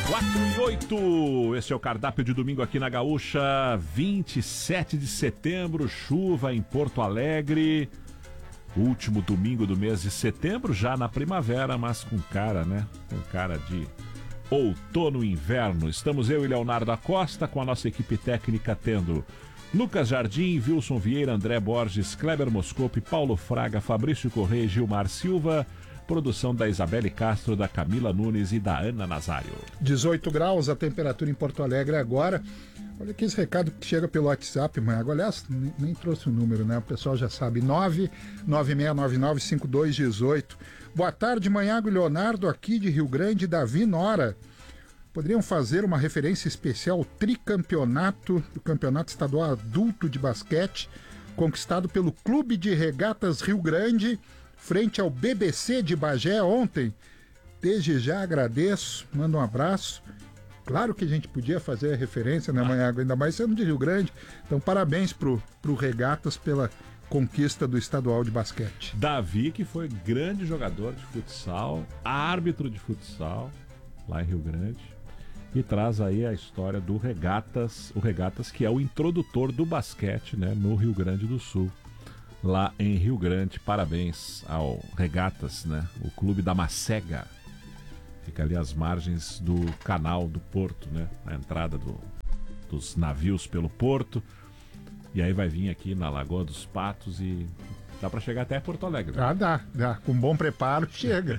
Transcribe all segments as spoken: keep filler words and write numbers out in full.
quatro e oito, esse é o cardápio de domingo aqui na Gaúcha, vinte e sete de setembro, chuva em Porto Alegre, último domingo do mês de setembro, já na primavera, mas com cara, né, com cara de outono e inverno. Estamos eu e Leonardo Acosta com a nossa equipe técnica tendo Lucas Jardim, Wilson Vieira, André Borges, Kleber Moscopi, Paulo Fraga, Fabrício Correia e Gilmar Silva. Produção da Isabelle Castro, da Camila Nunes e da Ana Nazário. dezoito graus a temperatura em Porto Alegre agora. Olha aqui esse recado que chega pelo WhatsApp, mãe. Aliás, nem, nem trouxe o número, né? O pessoal já sabe. nove nove seis nove nove cinco dois um oito. Boa tarde, Manhago e Leonardo, aqui de Rio Grande, Davi Nora. Poderiam fazer uma referência especial ao tricampeonato do Campeonato Estadual Adulto de Basquete, conquistado pelo Clube de Regatas Rio Grande, frente ao B B C de Bagé ontem. Desde já agradeço, mando um abraço. Claro que a gente podia fazer a referência, né, Manhago? Ainda mais sendo de Rio Grande. Então, parabéns pro, pro Regatas pela conquista do estadual de basquete. Davi, que foi grande jogador de futsal, árbitro de futsal lá em Rio Grande, e traz aí a história do Regatas, o Regatas que é o introdutor do basquete, né, no Rio Grande do Sul. Lá em Rio Grande, parabéns ao Regatas, né? O clube da Macega. Fica ali às margens do canal do Porto, né? A entrada do, dos navios pelo Porto. E aí vai vir aqui na Lagoa dos Patos e dá para chegar até Porto Alegre. Né? Ah, dá, dá. Com bom preparo chega.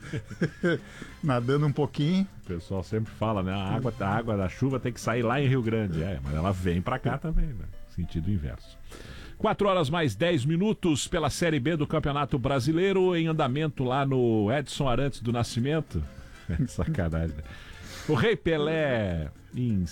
Nadando um pouquinho. O pessoal sempre fala, né? A água, a água da chuva tem que sair lá em Rio Grande. É, mas ela vem para cá também, né? Sentido inverso. quatro horas mais dez minutos pela Série B do Campeonato Brasileiro, em andamento lá no Edson Arantes do Nascimento. Sacanagem, né? O Rei Pelé em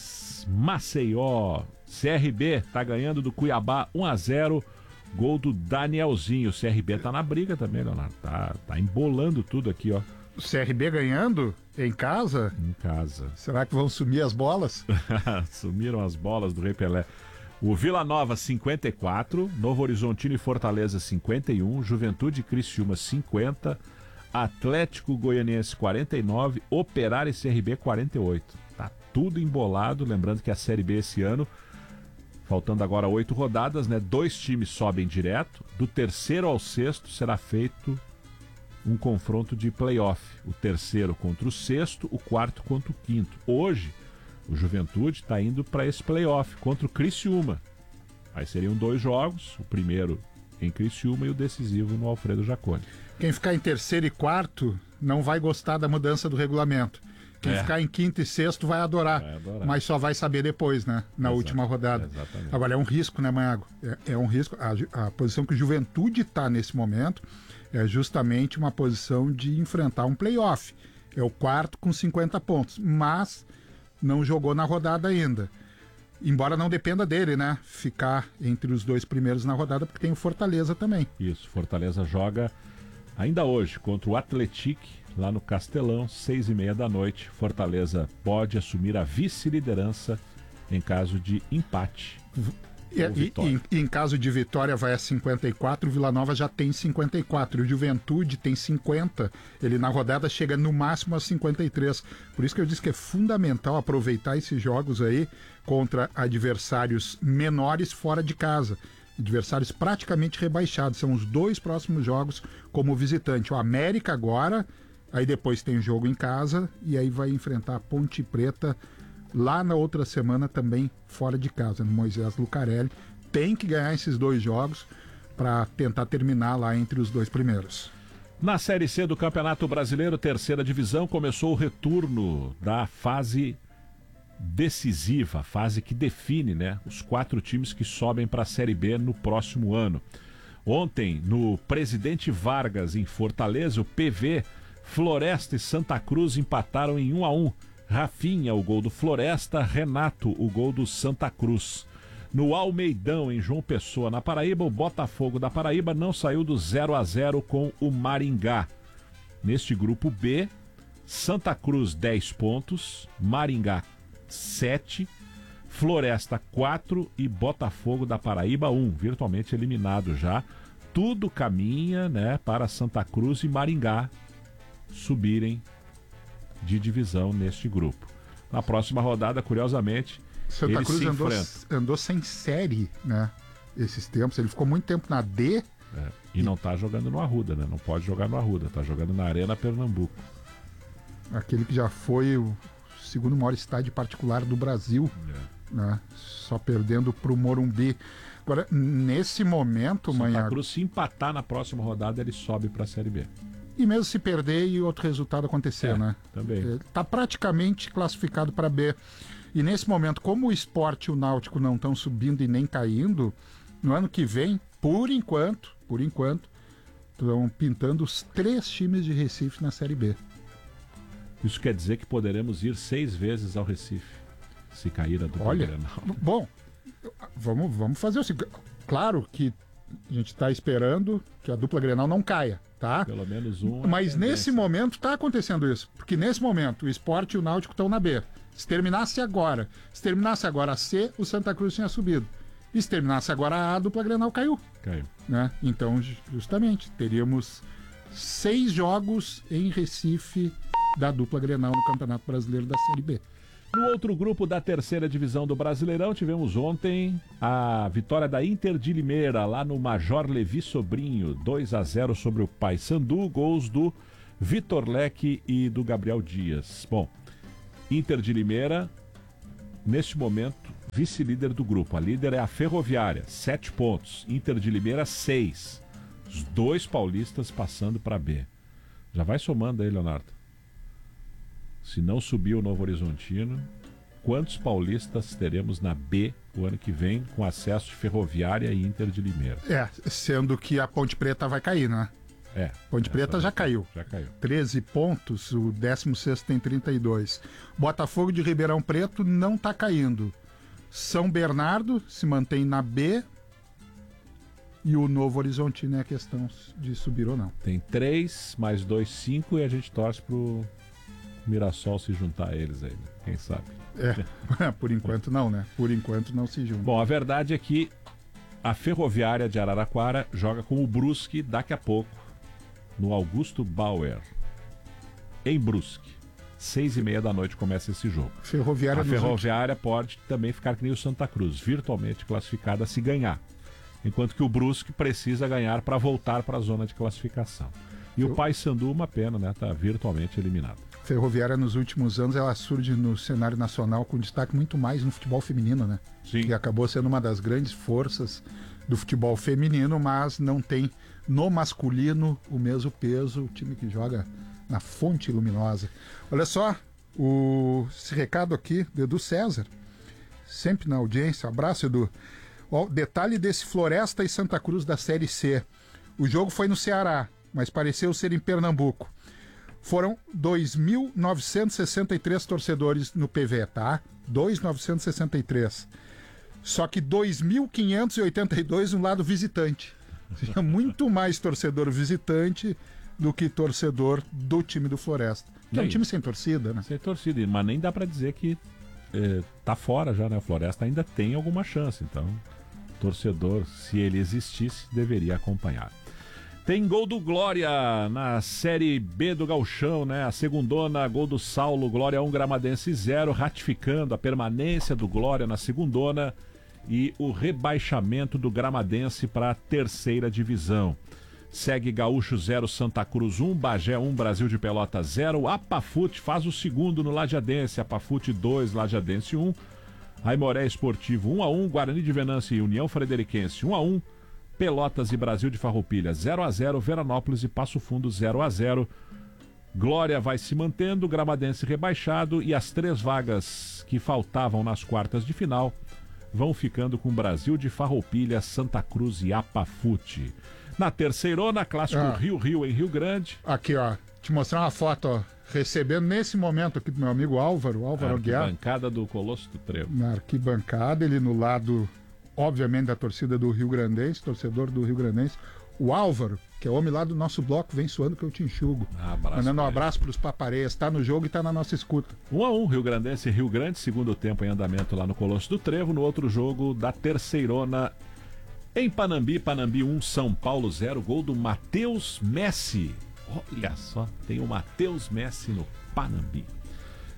Maceió, C R B tá ganhando do Cuiabá um a zero, gol do Danielzinho. O C R B tá na briga também, Leonardo, tá, tá embolando tudo aqui, ó. O C R B ganhando em casa? Em casa. Será que vão sumir as bolas? Sumiram as bolas do Rei Pelé. O Vila Nova cinquenta e quatro, Novo Horizontino e Fortaleza cinquenta e um, Juventude e Criciúma cinquenta, Atlético Goianiense quarenta e nove, Operário e C R B quarenta e oito. Tá tudo embolado, lembrando que a Série B esse ano, faltando agora oito rodadas, né? Dois times sobem direto, do terceiro ao sexto será feito um confronto de playoff. O terceiro contra o sexto, o quarto contra o quinto. Hoje o Juventude está indo para esse playoff contra o Criciúma. Aí seriam dois jogos, o primeiro em Criciúma e o decisivo no Alfredo Jaconi. Quem ficar em terceiro e quarto não vai gostar da mudança do regulamento. Quem é. ficar em quinto e sexto vai adorar, vai adorar, mas só vai saber depois, né? Na Exato, última rodada. Exatamente. Agora é um risco, né, Manhago? É, é um risco. A, a posição que o Juventude está nesse momento é justamente uma posição de enfrentar um playoff. É o quarto com cinquenta pontos, mas não jogou na rodada ainda. Embora não dependa dele, né? Ficar entre os dois primeiros na rodada, porque tem o Fortaleza também. Isso, Fortaleza joga ainda hoje contra o Atlético, lá no Castelão, seis e meia da noite. Fortaleza pode assumir a vice-liderança em caso de empate. E, e, e, e em caso de vitória vai a cinquenta e quatro, o Vila Nova já tem cinquenta e quatro, e o Juventude tem cinquenta, ele na rodada chega no máximo a cinquenta e três. Por isso que eu disse que é fundamental aproveitar esses jogos aí contra adversários menores fora de casa, adversários praticamente rebaixados. São os dois próximos jogos como visitante, o América agora, aí depois tem o jogo em casa, e aí vai enfrentar a Ponte Preta lá na outra semana também fora de casa, no Moisés Lucarelli. Tem que ganhar esses dois jogos para tentar terminar lá entre os dois primeiros. Na Série C do Campeonato Brasileiro, terceira divisão, começou o retorno da fase decisiva, a fase que define, né, os quatro times que sobem para a Série B no próximo ano. Ontem, no Presidente Vargas, em Fortaleza, o P V, Floresta e Santa Cruz empataram em um a um. Rafinha, o gol do Floresta, Renato, o gol do Santa Cruz. No Almeidão, em João Pessoa, na Paraíba, o Botafogo da Paraíba não saiu do zero a zero com o Maringá. Neste grupo B, Santa Cruz dez pontos, Maringá sete, Floresta quatro e Botafogo da Paraíba um, virtualmente eliminado já. Tudo caminha, né, para Santa Cruz e Maringá subirem de divisão neste grupo. Na próxima rodada, curiosamente, Santa eles Cruz se andou, enfrentam. andou sem série, né? Esses tempos. Ele ficou muito tempo na D. É, e não tá jogando no Arruda, né? Não pode jogar no Arruda, tá jogando na Arena Pernambuco. Aquele que já foi o segundo maior estádio particular do Brasil, É. né? Só perdendo pro Morumbi. Agora, nesse momento, Santa Manhago, Cruz, se empatar na próxima rodada, ele sobe pra Série B. e mesmo se perder e outro resultado acontecer, É, né? também. Está praticamente classificado para B. E nesse momento, como o Sport e o Náutico não estão subindo e nem caindo, no ano que vem, por enquanto, por enquanto, estão pintando os três times de Recife na Série B. Isso quer dizer que poderemos ir seis vezes ao Recife, se cair a dupla Olha, Grenal. bom, vamos, vamos fazer o seguinte. Claro que a gente está esperando que a dupla Grenal não caia, tá? Pelo menos um. é Mas tendência. nesse momento está acontecendo isso. Porque nesse momento o Sport e o Náutico estão na B. Se terminasse agora, se terminasse agora a C, o Santa Cruz tinha subido. E se terminasse agora a A, a dupla Grenal caiu. Caiu. Né? Então, justamente, teríamos seis jogos em Recife da dupla Grenal no Campeonato Brasileiro da Série B. No outro grupo da terceira divisão do Brasileirão, tivemos ontem a vitória da Inter de Limeira, lá no Major Levi Sobrinho, dois a zero sobre o Paysandu, gols do Vitor Leque e do Gabriel Dias. Bom, Inter de Limeira, neste momento, vice-líder do grupo. A líder é a Ferroviária, sete pontos. Inter de Limeira, seis. Os dois paulistas passando para B. Já vai somando aí, Leonardo. Se não subir o Novo Horizontino, quantos paulistas teremos na B o ano que vem, com acesso de Ferroviária e Inter de Limeira? É, sendo que a Ponte Preta vai cair, né? É. Ponte Preta já caiu. Já caiu. treze pontos, o décimo sexto tem trinta e dois. Botafogo de Ribeirão Preto não está caindo. São Bernardo se mantém na B. E o Novo Horizontino é a questão de subir ou não. Tem três, mais dois, cinco, e a gente torce pro Mirassol se juntar a eles aí, né? Quem sabe? É, por enquanto não, né? Por enquanto não se junta. Bom, a verdade é que a Ferroviária de Araraquara joga com o Brusque daqui a pouco, no Augusto Bauer, em Brusque. Seis e meia da noite começa esse jogo. Ferroviária A dos Ferroviária pode também ficar que nem o Santa Cruz, virtualmente classificada se ganhar. Enquanto que o Brusque precisa ganhar para voltar para a zona de classificação. E o Paysandu, uma pena, né? Está virtualmente eliminado. Ferroviária nos últimos anos ela surge no cenário nacional com destaque muito mais no futebol feminino, né? Sim. Que acabou sendo uma das grandes forças do futebol feminino, mas não tem no masculino o mesmo peso, o time que joga na Fonte Luminosa. Olha só, o... esse recado aqui do Edu César, sempre na audiência. Abraço, Edu. Ó, detalhe desse Floresta e Santa Cruz da Série C. O jogo foi no Ceará, mas pareceu ser em Pernambuco. Foram dois mil novecentos e sessenta e três torcedores no P V, tá? dois mil novecentos e sessenta e três. Só que dois mil quinhentos e oitenta e dois no lado visitante. Tinha muito mais torcedor visitante do que torcedor do time do Floresta. Que é um Nem. time sem torcida, né? Sem torcida, mas nem dá para dizer que eh, tá fora já, né? O Floresta ainda tem alguma chance, então o torcedor, se ele existisse, deveria acompanhar. Tem gol do Glória na Série B do Gauchão, né? A segundona, gol do Saulo, Glória um, Gramadense zero, ratificando a permanência do Glória na segundona e o rebaixamento do Gramadense para a terceira divisão. Segue Gaúcho zero, Santa Cruz um, Bagé um, Brasil de Pelotas zero, Apafute faz o segundo no Lajadense, Apafute dois, Lajadense um, Aimoré Esportivo um a um, Guarani de Venâncio e União Frederiquense um a um, Pelotas e Brasil de Farroupilha zero a zero, Veranópolis e Passo Fundo zero a zero. Glória vai se mantendo, Gramadense rebaixado e as três vagas que faltavam nas quartas de final vão ficando com Brasil de Farroupilha, Santa Cruz e Apafute. Na terceirona, clássico Ah. Rio-Rio em Rio Grande. Aqui, ó. Te mostrar uma foto, ó. Recebendo nesse momento aqui do meu amigo Álvaro, Álvaro Aguiar. Arquibancada do Colosso do Trevo. Na arquibancada, ele no lado, obviamente, da torcida do Rio Grandense, torcedor do Rio Grandense. O Álvaro, que é homem lá do nosso bloco, vem suando que eu te enxugo. Abraço Mandando um pra ele. abraço pros papareias. Tá no jogo e tá na nossa escuta. um a um, Rio Grandense e Rio Grande, segundo tempo em andamento lá no Colosso do Trevo. No outro jogo da terceirona, em Panambi, Panambi um, São Paulo zero, gol do Matheus Messi. Olha só, tem o Matheus Messi no Panambi.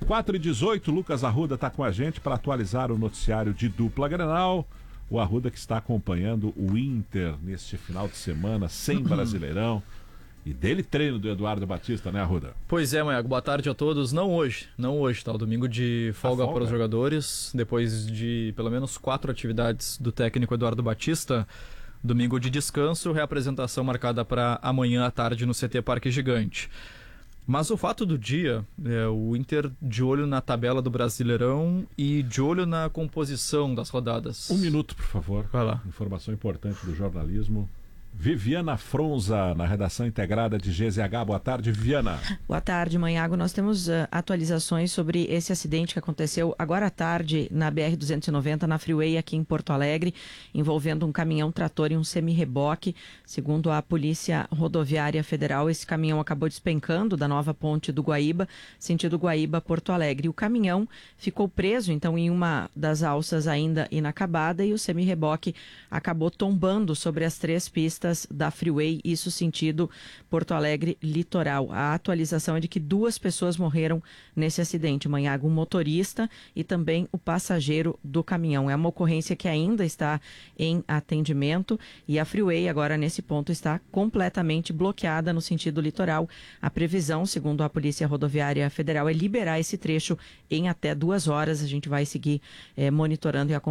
quatro e dezoito, Lucas Arruda está com a gente para atualizar o noticiário de dupla Grenal. O Arruda que está acompanhando o Inter neste final de semana, sem Brasileirão. E dele treino do Eduardo Batista, né, Arruda? Pois é, Maiago. Boa tarde a todos. Não hoje, não hoje, tá? O domingo de folga, folga para os jogadores, depois de pelo menos quatro atividades do técnico Eduardo Batista. Domingo de descanso, reapresentação marcada para amanhã à tarde no C T Parque Gigante. Mas o fato do dia é o Inter de olho na tabela do Brasileirão e de olho na composição das rodadas. Um minuto, por favor. Vai lá. Informação importante do jornalismo. Viviana Fronza, na redação integrada de G Z H. Boa tarde, Viviana. Boa tarde, Maiago. Nós temos uh, atualizações sobre esse acidente que aconteceu agora à tarde na B R duzentos e noventa, na Freeway, aqui em Porto Alegre, envolvendo um caminhão trator e um semi-reboque. Segundo a Polícia Rodoviária Federal, esse caminhão acabou despencando da nova ponte do Guaíba, sentido Guaíba-Porto Alegre. O caminhão ficou preso, então, em uma das alças ainda inacabada, e o semi-reboque acabou tombando sobre as três pistas da Freeway, isso sentido Porto Alegre litoral. A atualização é de que duas pessoas morreram nesse acidente, Maiago, um motorista e também o passageiro do caminhão. É uma ocorrência que ainda está em atendimento e a Freeway agora nesse ponto está completamente bloqueada no sentido litoral. A previsão, segundo a Polícia Rodoviária Federal, é liberar esse trecho em até duas horas. A gente vai seguir eh, monitorando e acompanhando